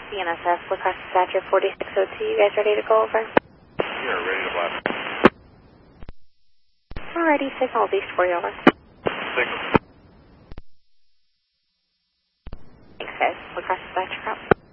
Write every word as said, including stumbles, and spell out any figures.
C N S S, LaCrosse Dispatcher forty-six oh two. You guys ready to go over? Yeah, ready to blast. Alrighty, signal east for you, over. Signal. Thanks, guys. LaCrosse Dispatcher out.